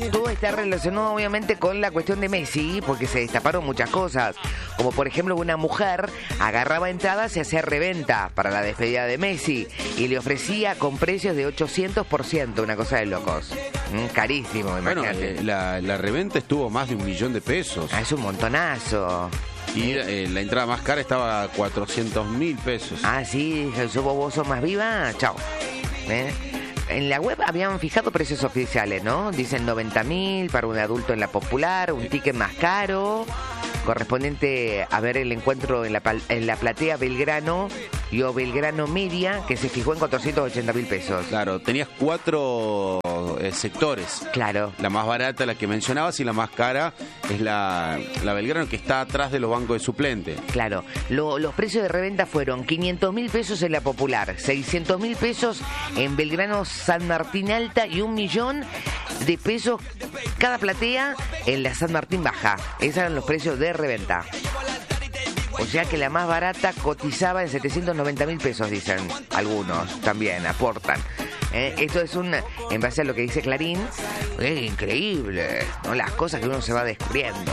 Todo está relacionado obviamente con la cuestión de Messi, porque se destaparon muchas cosas, como por ejemplo una mujer agarraba entradas y hacía reventa para la despedida de Messi y le ofrecía con precios de 800%, una cosa de locos. Carísimo, imagínate. Bueno, la reventa estuvo más de 1 millón de pesos. Es un montonazo. Y la entrada más cara estaba a 400.000 pesos. Ah, sí, vos sos más viva, chao. En la web habían fijado precios oficiales, ¿no? Dicen 90.000 para un adulto en la popular, un ticket más caro, correspondiente a ver el encuentro en la platea Belgrano y o Belgrano Media, que se fijó en 480.000 pesos. Claro, tenías 4 sectores. Claro. La más barata, la que mencionabas, y la más cara es la Belgrano, que está atrás de los bancos de suplente. Claro. Los precios de reventa fueron 500.000 pesos en la popular, 600.000 pesos en Belgrano San Martín Alta y 1 millón de pesos cada platea en la San Martín Baja. Esos eran los precios de reventa. O sea que la más barata cotizaba en 790.000 pesos, dicen algunos, también aportan. Esto es en base a lo que dice Clarín, increíble, ¿no? Las cosas que uno se va descubriendo.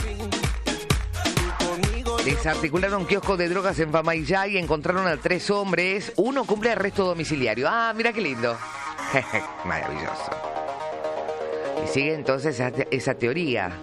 Desarticularon kioscos de drogas en Famaillá y encontraron a 3 hombres. Uno cumple arresto domiciliario. Ah, mira qué lindo. Maravilloso. Y sigue entonces esa teoría.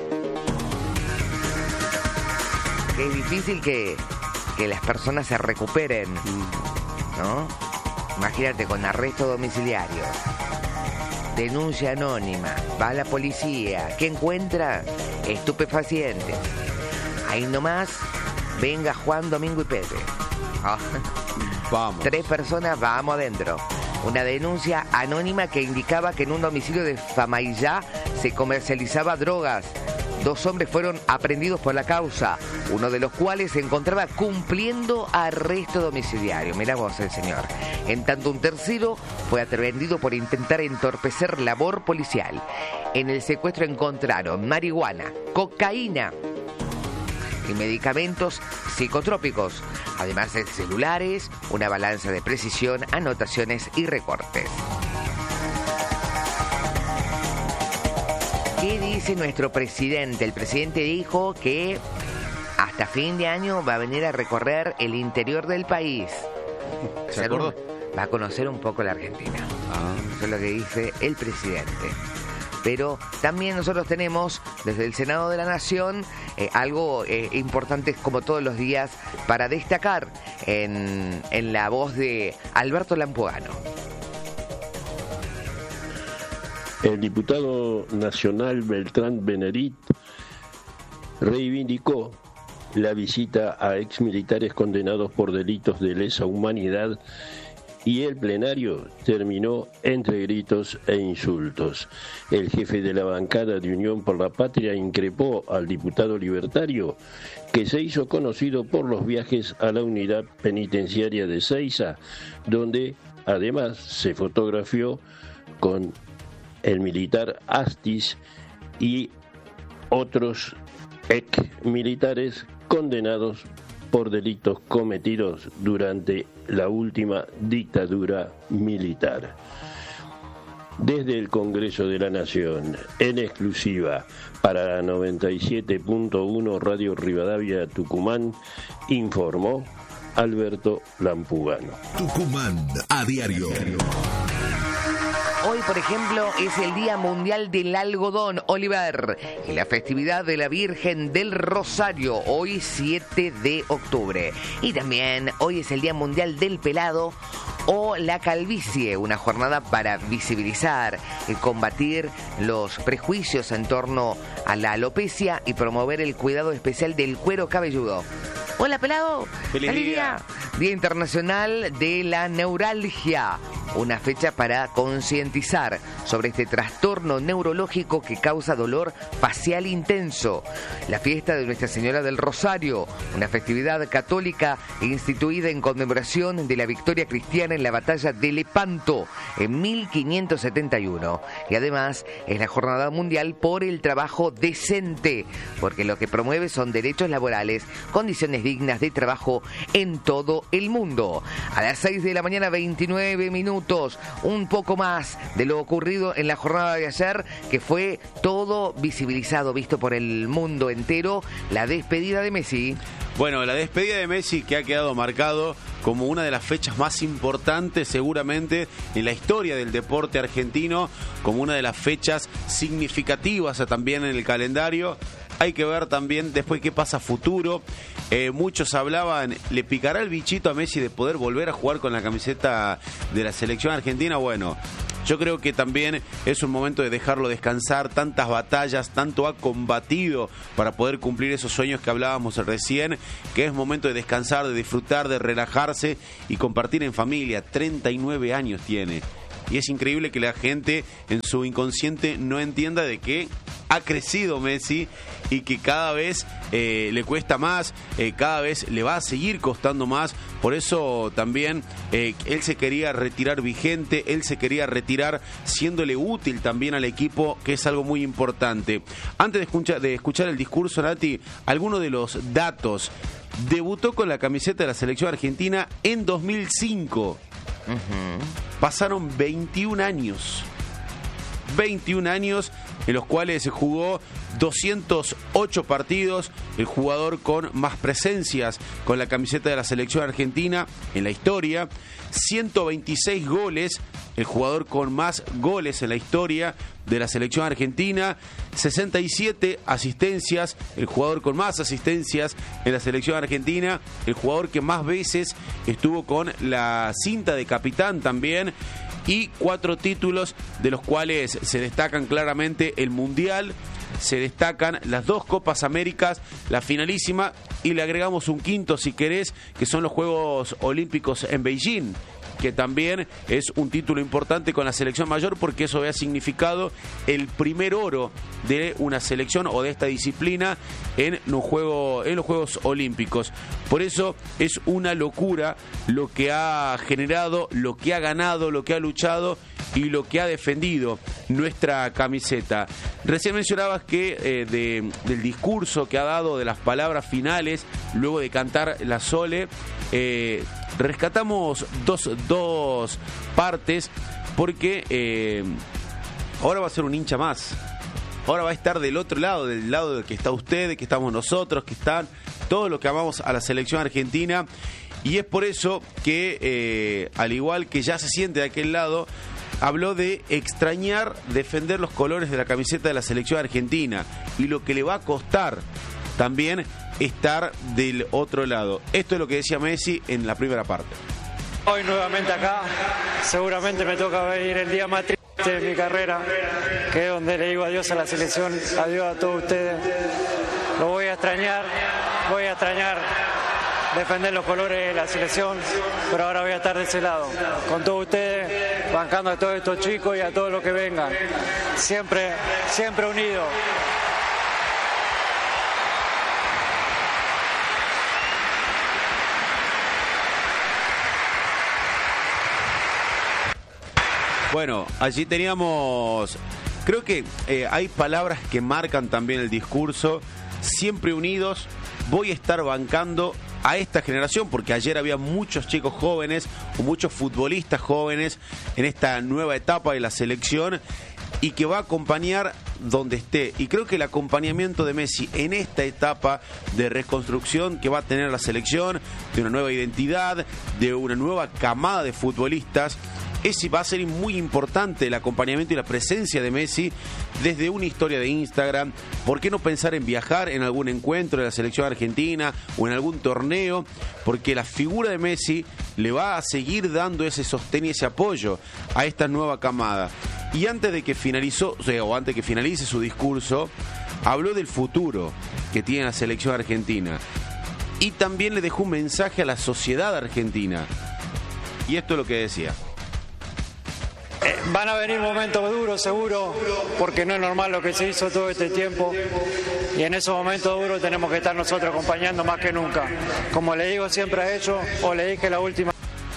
Que es difícil que las personas se recuperen, ¿no? Imagínate, con arresto domiciliario, denuncia anónima, va a la policía, ¿qué encuentra? Estupefacientes. Ahí nomás, venga Juan, Domingo y Pepe. Vamos. 3 personas, vamos adentro. Una denuncia anónima que indicaba que en un domicilio de Famaillá se comercializaba drogas. 2 hombres fueron aprehendidos por la causa, uno de los cuales se encontraba cumpliendo arresto domiciliario. Mirá vos, el señor. En tanto, un tercero fue aprehendido por intentar entorpecer labor policial. En el secuestro encontraron marihuana, cocaína y medicamentos psicotrópicos, además de celulares, una balanza de precisión, anotaciones y recortes. ¿Qué dice nuestro presidente? El presidente dijo que hasta fin de año va a venir a recorrer el interior del país. ¿Se acordó? Va a conocer un poco la Argentina. Eso es lo que dice el presidente. Pero también nosotros tenemos desde el Senado de la Nación algo importante, como todos los días, para destacar en la voz de Alberto Lampuano. El diputado nacional Beltrán Benerit reivindicó la visita a exmilitares condenados por delitos de lesa humanidad y el plenario terminó entre gritos e insultos. El jefe de la bancada de Unión por la Patria increpó al diputado libertario, que se hizo conocido por los viajes a la unidad penitenciaria de Seiza, donde además se fotografió con el militar Astis y otros exmilitares condenados por delitos cometidos durante la última dictadura militar. Desde el Congreso de la Nación, en exclusiva para la 97.1 Radio Rivadavia Tucumán, informó Alberto Lampugano. Tucumán a diario. Hoy, por ejemplo, es el Día Mundial del Algodón, Oliver, y la festividad de la Virgen del Rosario, hoy 7 de octubre. Y también hoy es el Día Mundial del Pelado o la calvicie, una jornada para visibilizar y combatir los prejuicios en torno a la alopecia y promover el cuidado especial del cuero cabelludo. Hola, pelado. ¡Feliz día! Día Internacional de la Neuralgia, una fecha para concientizar sobre este trastorno neurológico que causa dolor facial intenso. La fiesta de Nuestra Señora del Rosario, una festividad católica instituida en conmemoración de la victoria cristiana en la batalla de Lepanto en 1571. Y además es la Jornada Mundial por el Trabajo Decente, porque lo que promueve son derechos laborales, condiciones dignas de trabajo en todo el mundo. A las 6 de la mañana, 29 minutos, un poco más de lo ocurrido sucedido en la jornada de ayer, que fue todo visibilizado, visto por el mundo entero, la despedida de Messi. Bueno, la despedida de Messi, que ha quedado marcado como una de las fechas más importantes seguramente en la historia del deporte argentino, como una de las fechas significativas también en el calendario. Hay que ver también después qué pasa a futuro. Muchos hablaban, ¿le picará el bichito a Messi de poder volver a jugar con la camiseta de la selección argentina? Bueno, yo creo que también es un momento de dejarlo descansar, tantas batallas, tanto ha combatido para poder cumplir esos sueños que hablábamos recién, que es momento de descansar, de disfrutar, de relajarse y compartir en familia. 39 años tiene. Y es increíble que la gente en su inconsciente no entienda de que ha crecido Messi y que cada vez le cuesta más, cada vez le va a seguir costando más. Por eso también él se quería retirar vigente, él se quería retirar siéndole útil también al equipo, que es algo muy importante. Antes de escuchar el discurso, Nati, algunos de los datos. Debutó con la camiseta de la selección argentina en 2005. Pasaron 21 años. 21 años en los cuales se jugó 208 partidos, el jugador con más presencias con la camiseta de la selección argentina en la historia, 126 goles, el jugador con más goles en la historia de la selección argentina, 67 asistencias, el jugador con más asistencias en la selección argentina, el jugador que más veces estuvo con la cinta de capitán también, y 4 títulos de los cuales se destacan claramente el Mundial, se destacan las 2 Copas Américas, la finalísima, y le agregamos un quinto si querés, que son los Juegos Olímpicos en Beijing, que también es un título importante con la selección mayor, porque eso había significado el primer oro de una selección o de esta disciplina en los Juegos Olímpicos. Por eso es una locura lo que ha generado, lo que ha ganado, lo que ha luchado y lo que ha defendido nuestra camiseta. Recién mencionabas que del discurso que ha dado, de las palabras finales, luego de cantar la Sole, rescatamos dos partes, porque ahora va a ser un hincha más. Ahora va a estar del otro lado, del lado del que está usted, que estamos nosotros, que están todos los que amamos a la selección argentina. Y es por eso que, al igual que ya se siente de aquel lado, habló de extrañar defender los colores de la camiseta de la selección argentina y lo que le va a costar también estar del otro lado. Esto es lo que decía Messi en la primera parte. Hoy nuevamente acá, seguramente me toca venir el día más triste de mi carrera, que es donde le digo adiós a la selección, adiós a todos ustedes. Lo voy a extrañar defender los colores de la selección, pero ahora voy a estar de ese lado, con todos ustedes, bancando a todos estos chicos y a todos los que vengan, siempre unidos. Bueno, allí teníamos, creo que hay palabras que marcan también el discurso: siempre unidos, voy a estar bancando a esta generación, porque ayer había muchos chicos jóvenes o muchos futbolistas jóvenes en esta nueva etapa de la selección y que va a acompañar donde esté. Y creo que el acompañamiento de Messi en esta etapa de reconstrucción que va a tener la selección, de una nueva identidad, de una nueva camada de futbolistas, va a ser muy importante el acompañamiento y la presencia de Messi desde una historia de Instagram. ¿Por qué no pensar en viajar en algún encuentro de la selección argentina o en algún torneo? Porque la figura de Messi le va a seguir dando ese sostén y ese apoyo a esta nueva camada. Y antes de que antes que finalice su discurso, habló del futuro que tiene la selección argentina y también le dejó un mensaje a la sociedad argentina. Y esto es lo que decía. Van a venir momentos duros, seguro, porque no es normal lo que se hizo todo este tiempo, y en esos momentos duros tenemos que estar nosotros acompañando más que nunca. Como le digo siempre a ellos, o le dije la última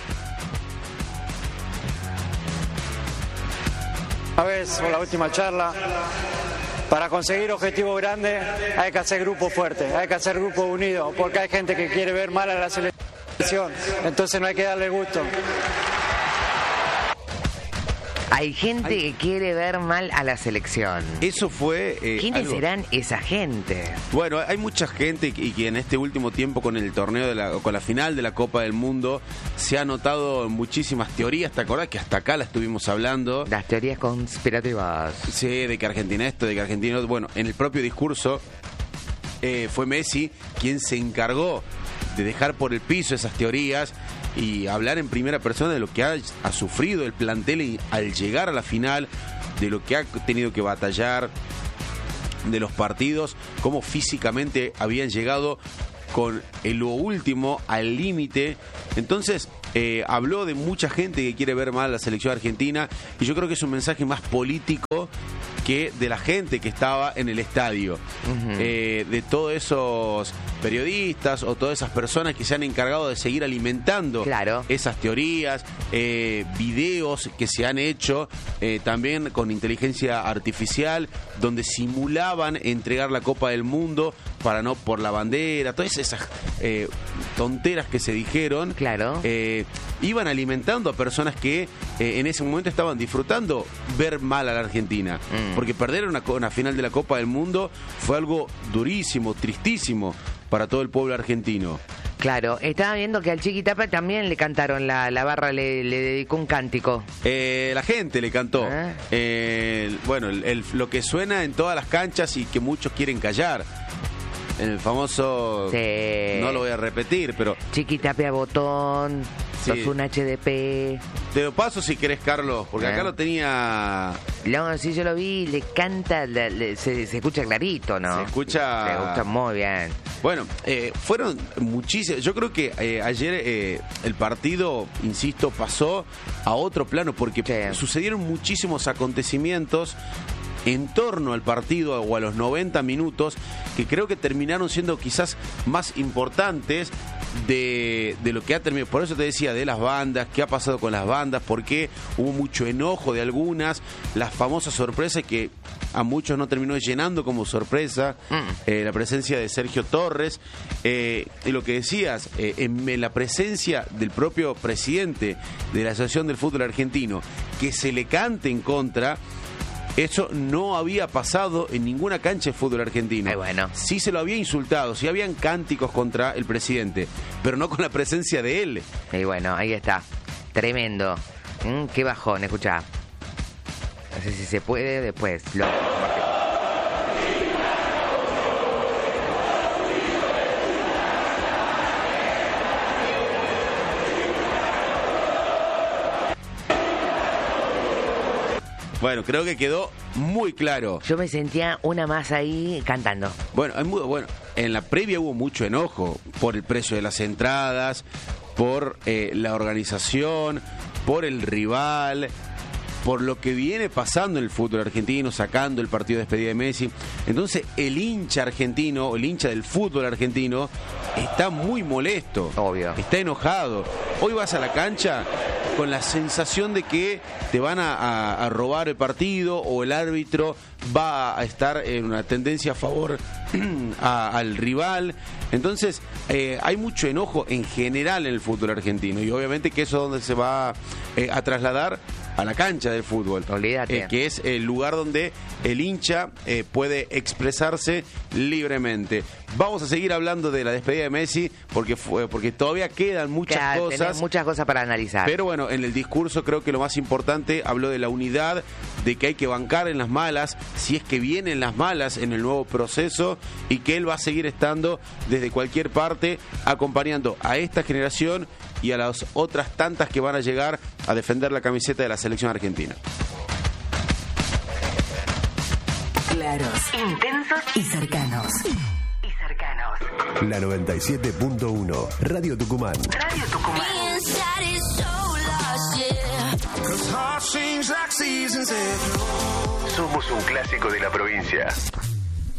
vez o la última charla, para conseguir objetivos grandes hay que hacer grupos fuertes, hay que hacer grupos unidos, porque hay gente que quiere ver mal a la selección, entonces no hay que darle gusto. Hay gente que quiere ver mal a la selección. Eso fue... ¿Quiénes serán esa gente? Bueno, hay mucha gente y que en este último tiempo con el torneo, con la final de la Copa del Mundo, se ha notado muchísimas teorías. ¿Te acordás que hasta acá la estuvimos hablando? Las teorías conspirativas. Sí, de que Argentina esto, de que Argentina... Bueno, en el propio discurso fue Messi quien se encargó de dejar por el piso esas teorías y hablar en primera persona de lo que ha sufrido el plantel al llegar a la final, de lo que ha tenido que batallar, de los partidos, cómo físicamente habían llegado con lo último al límite. Entonces habló de mucha gente que quiere ver mal a la selección argentina, y yo creo que es un mensaje más político que de la gente que estaba en el estadio, de todos esos periodistas o todas esas personas que se han encargado de seguir alimentando esas teorías, videos que se han hecho también con inteligencia artificial, donde simulaban entregar la Copa del Mundo para no por la bandera, todas esas tonteras que se dijeron, iban alimentando a personas que en ese momento estaban disfrutando ver mal a la Argentina, porque perder una final de la Copa del Mundo fue algo durísimo, tristísimo para todo el pueblo argentino. Claro, estaba viendo que al Chiquitapia también le cantaron, la barra le dedicó un cántico. La gente le cantó. Bueno, lo que suena en todas las canchas y que muchos quieren callar. En el famoso... No lo voy a repetir, pero... Chiquitapia Botón, sos un HDP. Te lo paso si querés, Carlos, porque acá lo tenía... No, sí, yo lo vi, le canta, se escucha clarito, ¿no? Se escucha... Se escucha muy bien. Bueno, fueron muchísimos... Yo creo que ayer el partido, insisto, pasó a otro plano, porque sucedieron muchísimos acontecimientos en torno al partido o a los 90 minutos que creo que terminaron siendo quizás más importantes de lo que ha terminado. Por eso te decía de las bandas, qué ha pasado con las bandas, porque hubo mucho enojo de algunas, las famosas sorpresas que a muchos no terminó llenando como sorpresa, la presencia de Sergio Torres, y lo que decías, en la presencia del propio presidente de la Asociación del Fútbol Argentino, que se le cante en contra. Eso no había pasado en ninguna cancha de fútbol argentino. Sí se lo había insultado, sí habían cánticos contra el presidente, pero no con la presencia de él. Y bueno, ahí está. Tremendo. Qué bajón, escuchá. No sé si se puede, después lo... Bueno, creo que quedó muy claro. Yo me sentía una más ahí cantando. Bueno, en la previa hubo mucho enojo por el precio de las entradas, por la organización, por el rival, por lo que viene pasando en el fútbol argentino, sacando el partido de despedida de Messi. Entonces el hincha argentino, el hincha del fútbol argentino, está muy molesto. Obvio. Está enojado. Hoy vas a la cancha con la sensación de que te van a robar el partido, o el árbitro va a estar en una tendencia a favor al rival. Entonces hay mucho enojo en general en el fútbol argentino, y obviamente que eso es donde se va a trasladar a la cancha del fútbol. Olvídate. Que es el lugar donde el hincha puede expresarse libremente. Vamos a seguir hablando de la despedida de Messi porque todavía quedan muchas cosas. Muchas cosas para analizar. Pero bueno, en el discurso creo que lo más importante, habló de la unidad, de que hay que bancar en las malas, si es que vienen las malas en el nuevo proceso, y que él va a seguir estando desde cualquier parte acompañando a esta generación y a las otras tantas que van a llegar a defender la camiseta de la selección argentina. Claros, intensos y cercanos. La 97.1, Radio Tucumán. Radio Tucumán. Somos un clásico de la provincia.